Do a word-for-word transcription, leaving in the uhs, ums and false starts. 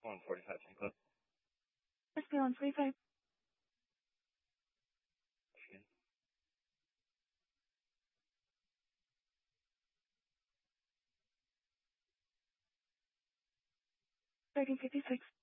one forty-five, Saint Cloud. S P one forty-five. Michigan. thirteen fifty-six.